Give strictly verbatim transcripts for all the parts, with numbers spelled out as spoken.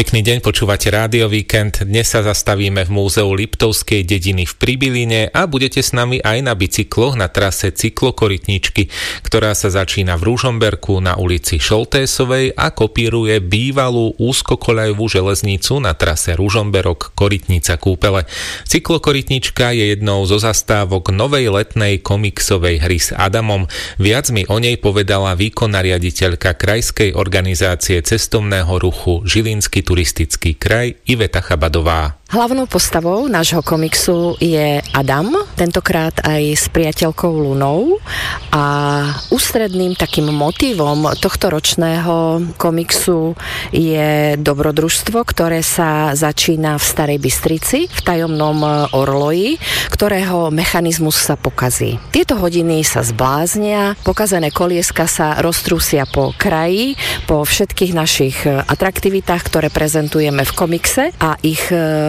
Pekný deň, počúvate Rádio Víkend. Dnes sa zastavíme v múzeu Liptovskej dediny v Pribyline a budete s nami aj na bicykloch na trase cyklokorytničky, ktorá sa začína v Ružomberku na ulici Šoltésovej a kopíruje bývalú úzkokoľajovú železnicu na trase Ružomberok-Korytnica-Kúpele. Cyklokorytnička je jednou zo zastávok novej letnej komiksovej hry s Adamom. Viac mi o nej povedala výkonná riaditeľka Krajskej organizácie cestovného ruchu Žilinský turistický kraj Iveta Chabadová. Hlavnou postavou nášho komiksu je Adam, tentokrát aj s priateľkou Lunou, a ústredným takým motívom tohto ročného komiksu je dobrodružstvo, ktoré sa začína v Starej Bystrici, v tajomnom orloji, ktorého mechanizmus sa pokazí. Tieto hodiny sa zbláznia, pokazené kolieska sa roztrúsia po kraji, po všetkých našich atraktivitách, ktoré prezentujeme v komikse, a ich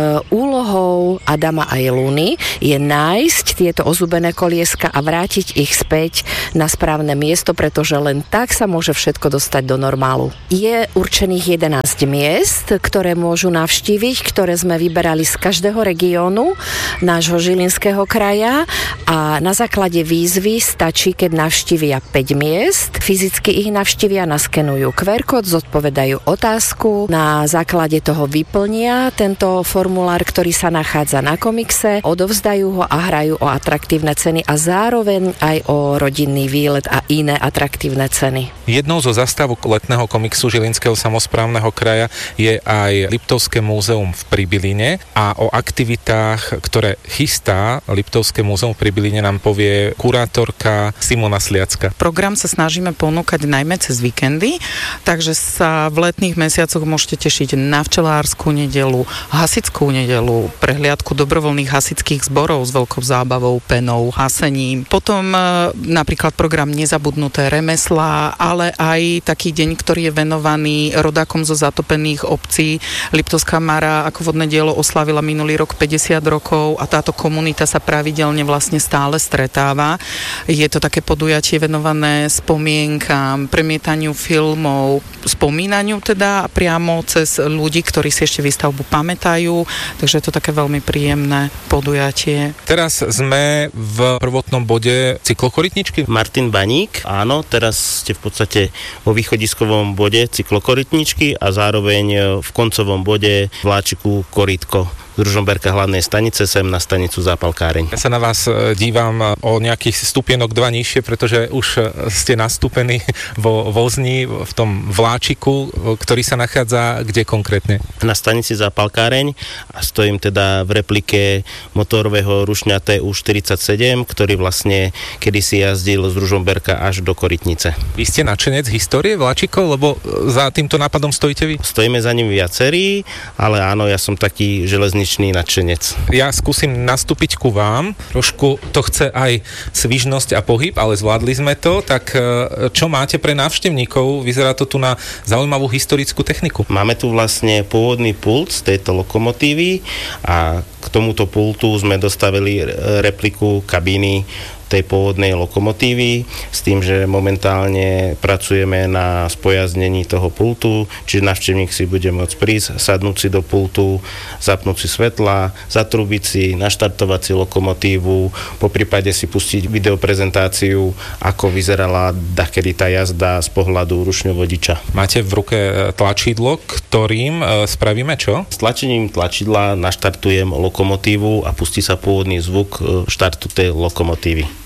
úlohou Adama aj Luny je nájsť tieto ozubené kolieska a vrátiť ich späť na správne miesto, pretože len tak sa môže všetko dostať do normálu. Je určených jedenásť miest, ktoré môžu navštíviť, ktoré sme vyberali z každého regiónu nášho Žilinského kraja, a na základe výzvy stačí, keď navštívia päť miest, fyzicky ich navštívia, naskenujú kú er kód, zodpovedajú otázku, na základe toho vyplnia tento formulár, ktorý sa nachádza na komikse, odovzdajú ho a hrajú o atraktívne ceny a zároveň aj o rodinný výlet a iné atraktívne ceny. Jednou zo zastávok letného komiksu Žilinského samosprávneho kraja je aj Liptovské múzeum v Pribyline, a o aktivitách, ktoré chystá Liptovské múzeum v Pribyline, nám povie kurátorka Simona Sliacka. Program sa snažíme ponúkať najmä cez víkendy, takže sa v letných mesiacoch môžete tešiť na včelárskú nedeľu, hasickú nedeľu, prehliadku dobrovoľných hasičských zborov s veľkou zábavou, penou, hasením. Potom e, napríklad program Nezabudnuté remeslá, ale aj taký deň, ktorý je venovaný rodákom zo zatopených obcí. Liptovská Mara ako vodné dielo oslavila minulý rok päťdesiat rokov a táto komunita sa pravidelne vlastne stále stretáva. Je to také podujatie venované spomienkam, premietaniu filmov, spomínaniu teda priamo cez ľudí, ktorí si ešte výstavbu pamätajú. Takže je to také veľmi príjemné podujatie. Teraz sme v prvotnom bode cyklokorytničky. Martin Baník, áno, teraz ste v podstate vo východiskovom bode cyklokorytničky a zároveň v koncovom bode vláčiku Korytko z Ružomberka hlavnej stanice sem na stanicu Zápalkáreň. Ja sa na vás dívam o nejakých stupienok dva nižšie, pretože už ste nastúpení vo vozni, v tom vláčiku, ktorý sa nachádza kde konkrétne? Na stanici Zápalkáreň a stojím teda v replike motorového rušňa té ú štyridsaťsedem, ktorý vlastne kedysi jazdil z Ružomberka až do Korytnice. Vy ste nadšenec histórie vláčikov, lebo za týmto nápadom stojíte vy? Stojíme za ním viacerí, ale áno, ja som taký železný nadšenec. Ja skúsim nastúpiť ku vám. Trošku to chce aj svižnosť a pohyb, ale zvládli sme to. Tak čo máte pre návštevníkov? Vyzerá to tu na zaujímavú historickú techniku. Máme tu vlastne pôvodný pult z tejto lokomotívy a k tomuto pultu sme dostavili repliku kabíny tej pôvodnej lokomotívy s tým, že momentálne pracujeme na spojaznení toho pultu, čiže návštevník si bude môcť prísť, sadnúť si do pultu, zapnúť si svetla, zatrúbiť si, naštartovať si lokomotívu, poprípade si pustiť videoprezentáciu, ako vyzerala dakedy tá jazda z pohľadu rušňovodiča. Máte v ruke tlačidlo, ktorým spravíme čo? S tlačením tlačidla naštartujem lokomotívu a pustí sa pôvodný zvuk štartu tej lokomotívy.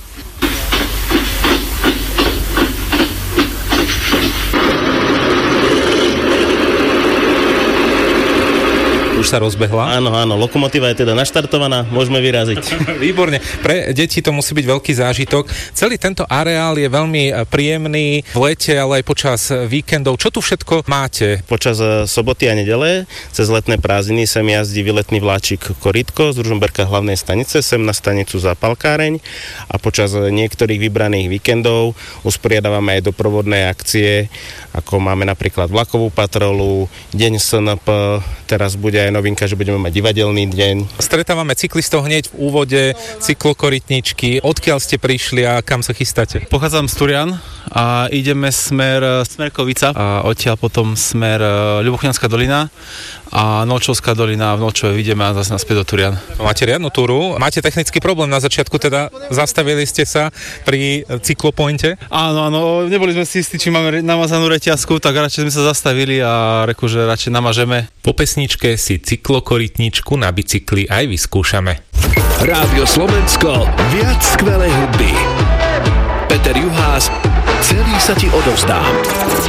Už sa rozbehla? Áno, áno, lokomotíva je teda naštartovaná, môžeme vyraziť. Výborne, pre deti to musí byť veľký zážitok. Celý tento areál je veľmi príjemný v lete, ale aj počas víkendov. Čo tu všetko máte? Počas soboty a nedele, cez letné prázdniny sem jazdí výletný vláčik Korytko z Ružomberka hlavnej stanice sem na stanicu Zápalkáreň a počas niektorých vybraných víkendov usporiadávame aj doprovodné akcie, ako máme napríklad vlakovú patrolu, deň es en pé, Teraz bude aj novinka, že budeme mať divadelný deň. Stretávame cyklistov hneď v úvode, cyklokorytničky. Odkiaľ ste prišli a kam sa chystáte? Pochádzam z Turian a ideme smer Smerkovica a odtiaľ potom smer Ľubochňanská dolina a Nolčovská dolina, v Nolčove ideme a zase naspäť do Turian. Máte riadnu túru, máte technický problém na začiatku, teda zastavili ste sa pri cyklopointe? Áno, áno, neboli sme si istí, či máme namazanú reťazku, tak radšej sme sa zastavili a reku, že radšej namažeme. Po pesničke si cyklokorytničku na bicykli aj vyskúšame. Rádio Slovensko, viac skvelej hudby. Peter Juhás, celý sa ti odovzdám.